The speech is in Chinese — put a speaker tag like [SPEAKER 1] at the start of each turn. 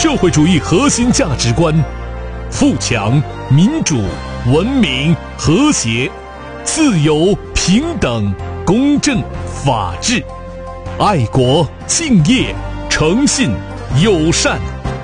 [SPEAKER 1] 社会主义核心价值观：富强、民主、文明、和谐、自由、平等、公正、法治，爱国、敬业、诚信、友善。